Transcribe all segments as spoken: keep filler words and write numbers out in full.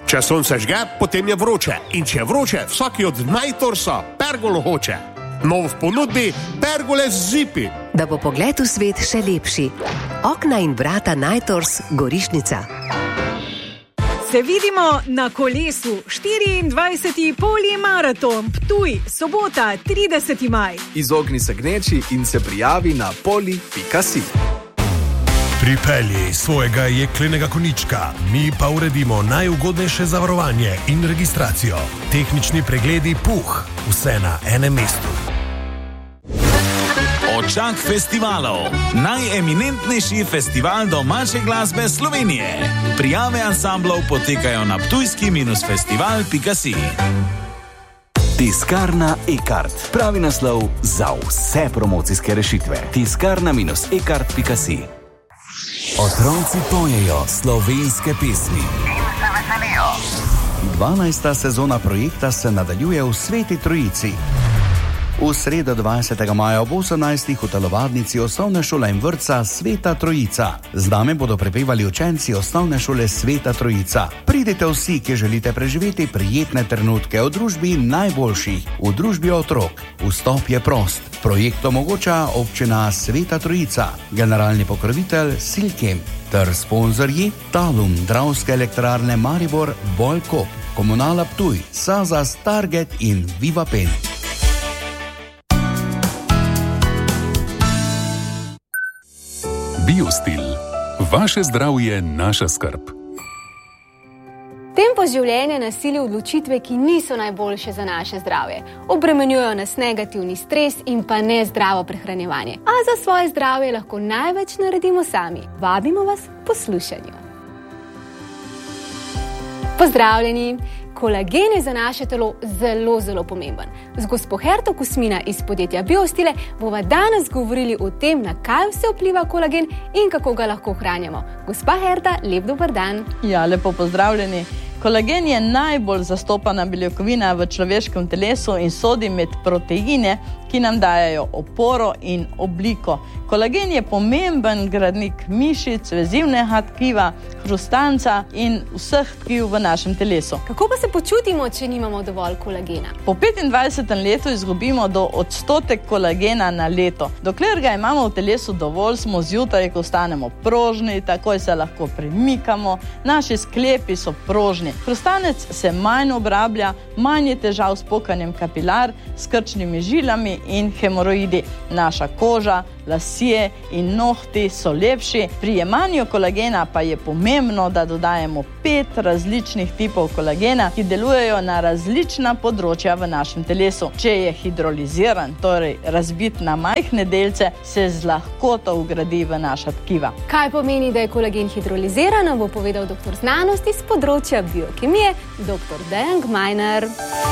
Če sonce žge, potem je vroče. In če je vroče, vsaki od Nightorsa pergolo hoče. Nov v ponudbi pergole z zipi. Da bo pogled v svet še lepši. Okna in vrata Nightors Gorišnica. Se vidimo na kolesu. štiriindvajseti Polimaraton Ptuj, sobota, trideseti maj. Izogni se gneči in se prijavi na poli pika si. Pripelji svojega jeklenega konjička, mi pa uredimo najugodnejše zavarovanje in registracijo. Tehnični pregledi Puh, vse na enem mestu. Očak festivalov. Najeminentnejši festival domače glasbe Slovenije. Prijave ansamblov potekajo na ptujski festival pika si. Tiskarna e-kart. Pravi naslov za vse promocijske rešitve. tiskarna e kart pika si. Otroci pojejo slovenske pesmi. In se veselijo. dvanajsta sezona projekta se nadaljuje v Sveti Trojici. V sredo dvajsetega maja ob osemnajstih v telovadnici osnovne šole in vrtca Sveta Trojica. Z nami bodo prepevali učenci osnovne šole Sveta Trojica. Pridite vsi, ki želite preživeti prijetne trenutke v družbi najboljših, v družbi otrok. Vstop je prost. Projekt omogoča občina Sveta Trojica, generalni pokrovitelj Silkem ter sponzorji Talum, Dravske elektrarne Maribor, Bolkop, Komunala Ptuj, Sazas, Target in Vivapen. Biostil. Vaše zdravje, naša skrb. Tempo življenja nasili odločitve, ki niso najboljše za naše zdravje. Obremenjujejo nas negativni stres in pa nezdravo prehranjevanje. A za svoje zdravje lahko največ naredimo sami. Vabimo vas k poslušanju. Pozdravljeni! Kolagen je za naše telo zelo, zelo pomemben. Z gospo Herto Kusmina iz podjetja Biostile bova danes govorili o tem, na kaj vse vpliva kolagen in kako ga lahko hranjamo. Gospa Herta, lep dober dan. Ja, lepo pozdravljeni. Kolagen je najbolj zastopana beljakovina v človeškem telesu in sodi med proteine, ki nam dajajo oporo in obliko. Kolagen je pomemben gradnik mišic, vezivnega tkiva, hrustanca in vseh tkiv v našem telesu. Kako pa se počutimo, če nimamo dovolj kolagena? Po petindvajsetem letu izgubimo do odstotek kolagena na leto. Dokler ga imamo v telesu dovolj, smo zjutraj, ko ostanemo prožni, takoj se lahko premikamo, naši sklepi so prožni. Hrustanec se manj obrablja, manj je težav s pokanjem kapilar, s krčnimi žilami in hemoroidi. Naša koža, lasje in nohti so lepši. Pri jemanju kolagena pa je pomembno, da dodajemo pet različnih tipov kolagena, ki delujejo na različna področja v našem telesu. Če je hidroliziran, torej razbit na majhne delce, se z lahkoto vgradi v naša tkiva. Kaj pomeni, da je kolagen hidroliziran, bo povedal doktor znanosti z področja biokemije, doktor Dejan Gmajner.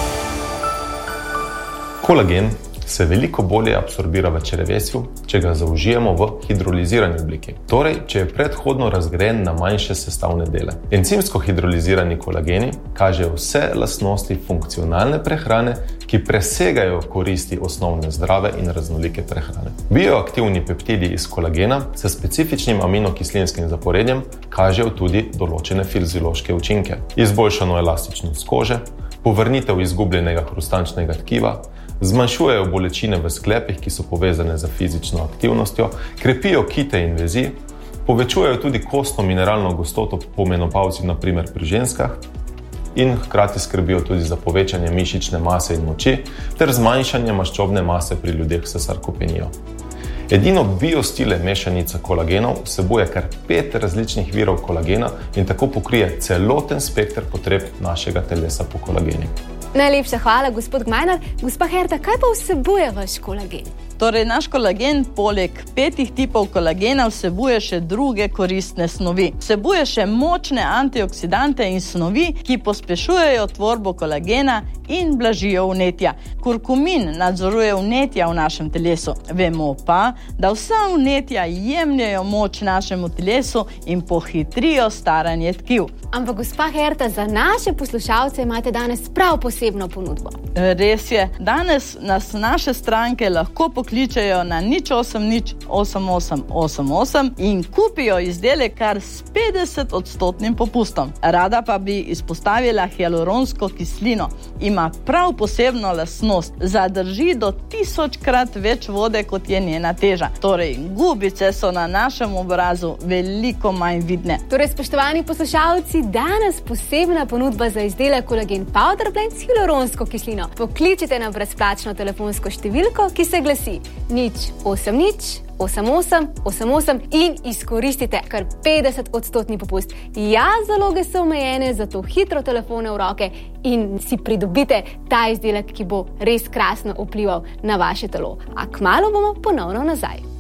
Kolagen se veliko bolje absorbira v črevesju, če ga zaužijemo v hidrolizirani obliki. Torej, če je predhodno razgrajen na manjše sestavne dele. Encimsko hidrolizirani kolageni kažejo vse lastnosti funkcionalne prehrane, ki presegajo koristi osnovne zdrave in raznolike prehrane. Bioaktivni peptidi iz kolagena s specifičnim aminokislinskim zaporedjem kažejo tudi določene fiziološke učinke. Izboljšano elastičnost kože, povrnitev izgubljenega hrustančnega tkiva, zmanjšujejo bolečine v sklepih, ki so povezane z fizično aktivnostjo, krepijo kite in vezi, povečujejo tudi kostno mineralno gostoto po menopavzi, na primer pri ženskah, in hkrati skrbijo tudi za povečanje mišične mase in moči ter zmanjšanje maščobne mase pri ljudeh s sarkopenijo. Edino Biostile mešanica kolagenov vsebuje kar pet različnih virov kolagena in tako pokrije celoten spekter potreb našega telesa po kolageni. Najlepša hvala, gospod Gmajner. Gospa Herta, kaj pa vsebuje vaš kolagen? Torej, naš kolagen poleg petih tipov kolagena vsebuje še druge koristne snovi. Vsebuje še močne antioksidante in snovi, ki pospešujejo tvorbo kolagena in blažijo vnetja. Kurkumin nadzoruje vnetja v našem telesu. Vemo pa, da vsa vnetja jemljajo moč našemu telesu in pohitrijo staranje tkiv. Ampak, gospa Herta, za naše poslušalce imate danes prav posebno ponudbo. Res je, danes nas naše stranke lahko pokličejo na nič osem nič osem osem osem osem in kupijo izdelek kar s petdeset odstotnim popustom. Rada pa bi izpostavila hialuronsko kislino. Ima prav posebno lastnost, zadrži do tisočkrat več vode, kot je njena teža. Torej, gubice so na našem obrazu veliko manj vidne. Torej, spoštovani poslušalci, danes posebna ponudba za izdelek Collagen Powder Blend s hialuronsko kislino. Pokličite na brezplačno telefonsko številko, ki se glasi nič osem nič osem osem osem osem in izkoristite kar petdeset odstotni popust. Ja, zaloge so omejene, zato hitro telefone v roke in si pridobite ta izdelek, ki bo res krasno vplival na vaše telo. A kmalu bomo ponovno nazaj.